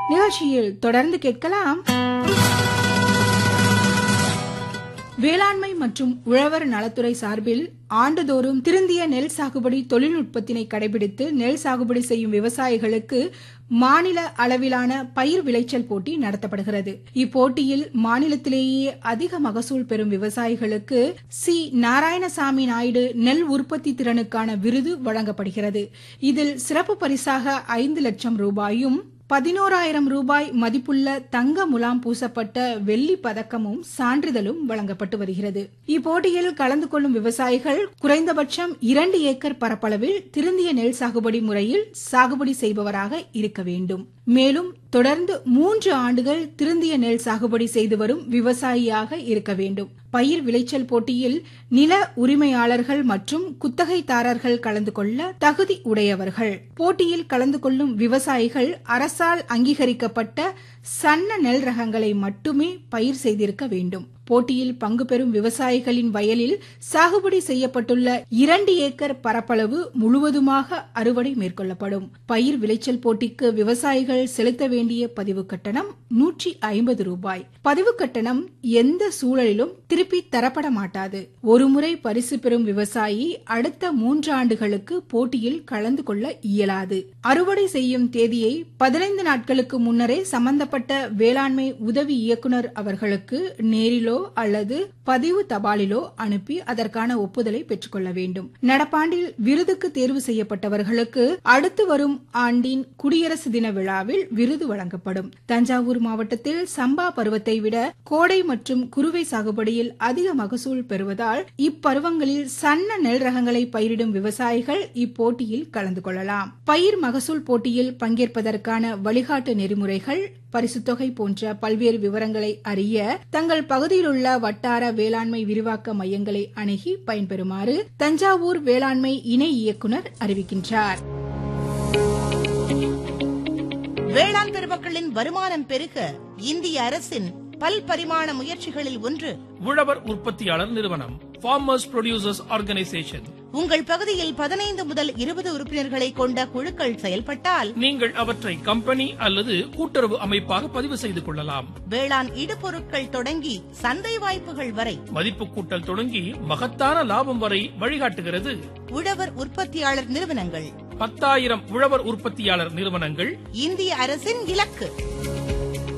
நிகழ்ச்சியில் தொடர்ந்து கேட்கலாம். வேளாண்மை மற்றும் உழவர் நலத்துறை சார்பில் ஆண்டுதோறும் திருந்திய நெல் சாகுபடி தொழில்நுட்பத்தினை கடைபிடித்து நெல் சாகுபடி செய்யும் விவசாயிகளுக்கு மாநில அளவிலான பயிர் விளைச்சல் போட்டி நடத்தப்படுகிறது. இப்போட்டியில் மாநிலத்திலேயே அதிக மகசூல் பெறும் விவசாயிகளுக்கு சி. நாராயணசாமி நாயுடு நெல் உற்பத்தி திறனுக்கான விருது வழங்கப்படுகிறது. இதில் சிறப்பு பரிசாக 5 லட்சம் ரூபாயும் 11,000 ரூபாய் மதிப்புள்ள தங்க முலாம் பூசப்பட்ட வெள்ளி பதக்கமும் சான்றிதழும் வழங்கப்பட்டு வருகிறது. இப்போட்டியில் கலந்து கொள்ளும் விவசாயிகள் குறைந்தபட்சம் 2 ஏக்கர் பரப்பளவில் திருந்திய நெல் சாகுபடி முறையில் சாகுபடி செய்பவராக இருக்க வேண்டும். மேலும் தொடர்ந்து 3 ஆண்டுகள் திருந்திய நெல் சாகுபடி செய்து வரும் விவசாயியாக இருக்க வேண்டும். பயிர் விளைச்சல் போட்டியில் நில உரிமையாளர்கள் மற்றும் குத்தகைதாரர்கள் கலந்து கொள்ள தகுதி உடையவர்கள். போட்டியில் கலந்து கொள்ளும் விவசாயிகள் அரசால் அங்கீகரிக்கப்பட்ட சன்ன நெல் ரகங்களை மட்டுமே பயிர் செய்திருக்க வேண்டும். போட்டியில் பங்கு பெறும் விவசாயிகளின் வயலில் சாகுபடி செய்யப்பட்டுள்ள 2 ஏக்கர் பரப்பளவு முழுவதுமாக அறுவடை மேற்கொள்ளப்படும். பயிர் விளைச்சல் போட்டிக்கு விவசாயிகள் செலுத்த வேண்டிய பதிவு கட்டணம் 150 ரூபாய். பதிவு கட்டணம் எந்த சூழலிலும் திருப்பி தரப்பட மாட்டாது. ஒருமுறை பரிசு பெறும் விவசாயி அடுத்த 3 ஆண்டுகளுக்கு போட்டியில் கலந்து கொள்ள இயலாது. அறுவடை செய்யும் தேதியை 15 நாட்களுக்கு முன்னரே சம்பந்தப்பட்ட வேளாண்மை உதவி இயக்குநர் அவர்களுக்கு நேரிலோ அல்லது பதிவு தபாலிலோ அனுப்பி அதற்கான ஒப்புதலை பெற்றுக்கொள்ள வேண்டும். நடப்பாண்டில் விருதுக்கு தேர்வு செய்யப்பட்டவர்களுக்கு அடுத்து வரும் ஆண்டின் குடியரசு தின விழாவில் விருது வழங்கப்படும். தஞ்சாவூர் மாவட்டத்தில் சம்பா பருவத்தை விட கோடை மற்றும் குறுவை சாகுபடியில் அதிக மகசூல் பெறுவதால் இப்பருவங்களில் சன்ன நெல் ரகங்களை பயிரிடும் விவசாயிகள் இப்போட்டியில் கலந்து கொள்ளலாம். பயிர் மகசூல் போட்டியில் பங்கேற்பதற்கான வழிகாட்டு நெறிமுறைகள், பரிசுத்தொகை போன்ற பல்வேறு விவரங்களை அறிய தங்கள் பகுதியில் உள்ள வட்டார வேளாண்மை விரிவாக்க மையங்களை அணுகி பயன்பெறுமாறு தஞ்சாவூர் வேளாண்மை இணை இயக்குநர் அறிவிக்கின்றார். வேளாண் பெருமக்களின் வருமானம் பெருக இந்திய அரசின் பல்பரிமாண முயற்சிகளில் ஒன்று உழவர் உற்பத்தியாளர் நிறுவனம், ஃபார்மர்ஸ் ப்ரொடியூசர்ஸ் ஆர்கனைசேஷன். உங்கள் பகுதியில் 15 முதல் 20 உறுப்பினர்களை கொண்ட குழுக்கள் செயல்பட்டால் நீங்கள் அவற்றை கம்பெனி அல்லது கூட்டுறவு அமைப்பாக பதிவு செய்து கொள்ளலாம். வேளாண் இடுபொருட்கள் தொடங்கி சந்தை வாய்ப்புகள் வரை, மதிப்பு கூட்டல் தொடங்கி மகத்தான லாபம் வரை வழிகாட்டுகிறது உழவர் உற்பத்தியாளர் நிறுவனங்கள். 10,000 உழவர் உற்பத்தியாளர் நிறுவனங்கள் இந்திய அரசின் இலக்கு.